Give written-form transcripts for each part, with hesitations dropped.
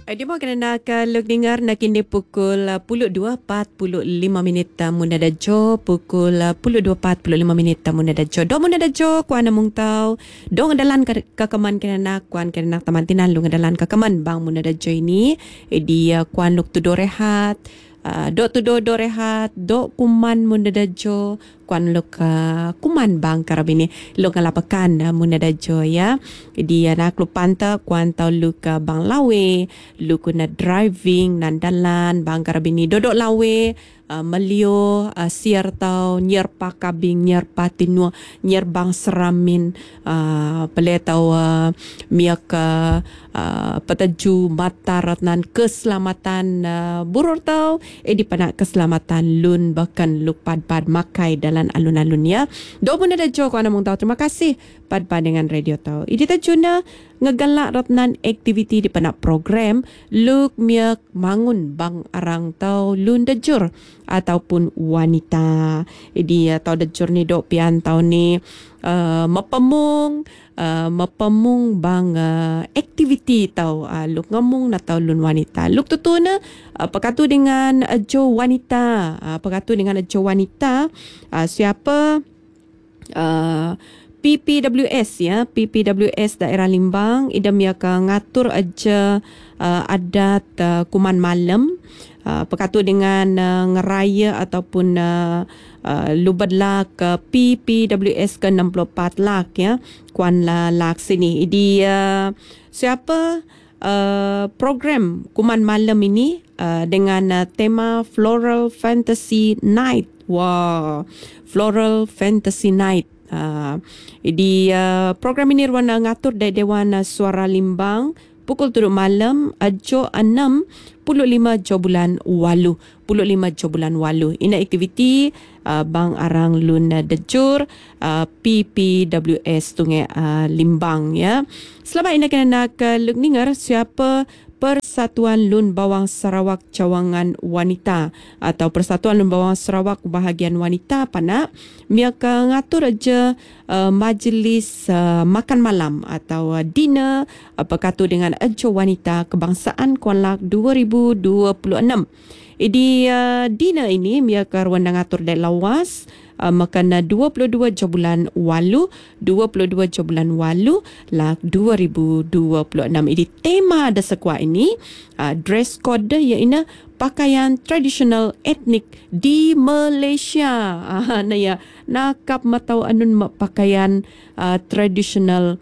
Dia mau kena nak luk dengar nak kini pukul 02.45 minit muna da jo pukul 02.45 muna da jo. Do muna da jo kuan mung tau. Do ngadalan ka kaman kena nak kuan kena nak taman tinan lu ngadalan ka kaman bang muna da jo ini. Dia kuan luk tu do rehat. Do tu do rehat. Do kuman muna da jo kuan luk kuman bang karabini luk ngalapakan muna da jo ya. Dia nak lu panta kuan tau luk bang lawe luk na driving nandalan bang karabini dodok lawe melio siar tau nyer pakabing nyer patinua nyer bang seramin pele tau miak petaju mata ratnan keselamatan burur tau di panak keselamatan lun bahkan luk pad makai dalam alun-alun ya. Do pun ada jo ko ana mung tau. Terima kasih pad dengan radio tau. Idi ta juna ngegalak ratnan aktiviti di panak program luk miak mangun bang arang tau lun dejur ataupun wanita. Jadi tau dejur ni dok pian tau ni mapemung bang aktiviti tau luk ngamung na tau lun wanita. Luk tutu na pekatu dengan jo wanita. Pekatu dengan jo wanita siapa PPWS ya, PPWS daerah Limbang idam ya ngatur aja adat kuman malam pekatu dengan ngeraya ataupun lubadlah ke PPWS ke 64 lak ya kuan lak sini. Idi siapa program kuman malam ini dengan tema Floral Fantasy Night. Wow, Floral Fantasy Night. Di program ini ruang ngatur dari Dewan Suara Limbang pukul 7 malam jo 6.5 jo bulan walu 15 jo bulan walu. Ina aktiviti bang arang lun dejur PPWS tungai Limbang ya. Selama ina kena nak luk ningar siapa Persatuan Lun Bawang Sarawak Cawangan Wanita atau Persatuan Lun Bawang Sarawak Bahagian Wanita panak miak ngatur aja majlis makan malam atau dinner pekatu dengan ejo wanita kebangsaan Kuan Lak 2026. Di dinner ini miak ruang ngatur dek lawas makan 22 jo bulan walu 22 jo bulan walu lak 2026. Ini tema ada sekua ini dress code iaitu pakaian tradisional etnik di Malaysia. Nah ya nakap matau anun pakaian tradisional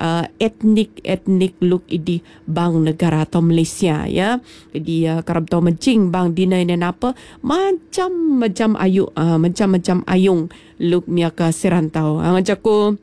etnik look idi bang negara atau Malaysia ya. Jadi karab tau mencing bang dina ini apa macam ayung look miaka serantau. Ngajaku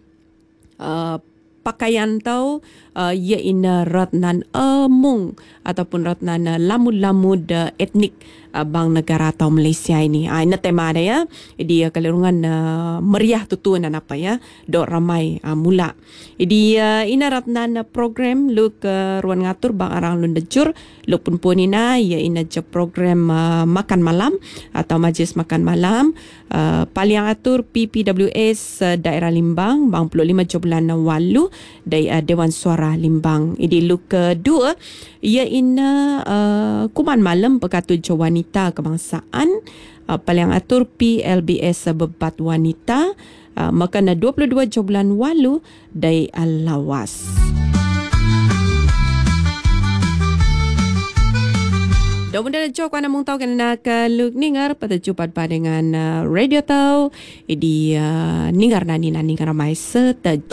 pakaian tau iaitu ratnan emung ataupun ratnan lamud etnik bang negara atau Malaysia ini. Ini tema ada ya. Jadi kalirungan meriah tutuan apa ya. Dok ramai mula. Jadi ina ratnan program luk ruang ngatur bang arang lun dejur luk pun ina iaitu je program makan malam atau majlis makan malam paling atur PPWS daerah Limbang bang 25 jo bulan walu dari Dewan Suara Limbang. Ini luk kedua iaitu kuman malam pekatu jo wanita kebangsaan paling atur PLBS bebat wanita makan 22 jo bulan walu dari lawas. Dah benda jok ana mung tau kena nak luk ningar pada jupat dengan radio tau. Idi ningar nani ramai setaju.